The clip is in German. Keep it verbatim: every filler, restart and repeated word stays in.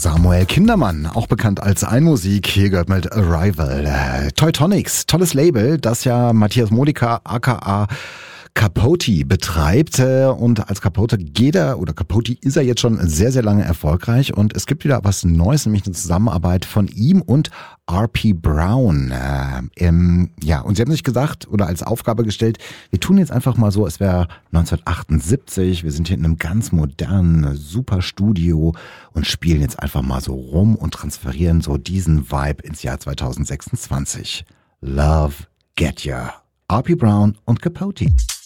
Samuel Kindermann, auch bekannt als Einmusik, hier gehört mit Arrival. Äh, Teutonics, tolles Label, das ja Matthias Modica aka Capote betreibt, und als Capote geht er, oder Capote ist er jetzt schon sehr, sehr lange erfolgreich, und es gibt wieder was Neues, nämlich eine Zusammenarbeit von ihm und R P Brown. Äh, ähm, ja, und sie haben sich gesagt, oder als Aufgabe gestellt, wir tun jetzt einfach mal so, es wäre neunzehnhundertachtundsiebzig, wir sind hier in einem ganz modernen, super Studio und spielen jetzt einfach mal so rum und transferieren so diesen Vibe ins Jahr zweitausendsechsundzwanzig. Love Get Ya. R P Brown und Capote.